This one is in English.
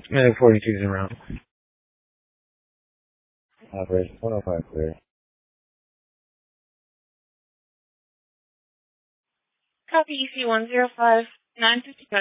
Minute 42 is around. Operation 105 clear. Copy EC 105, 950.